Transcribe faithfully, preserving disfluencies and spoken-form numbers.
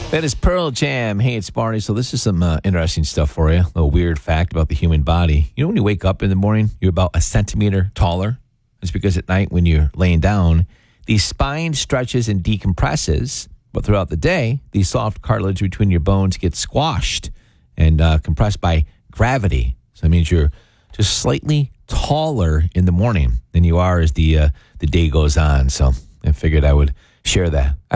That is Pearl Jam. Hey, it's Barney. So this is some uh, interesting stuff for you. A little weird fact about the human body. You know, when you wake up in the morning, you're about a centimeter taller. It's because at night when you're laying down, the spine stretches and decompresses. But throughout the day, the soft cartilage between your bones gets squashed and uh, compressed by gravity. So that means you're just slightly taller in the morning than you are as the uh, the day goes on. So I figured I would share that.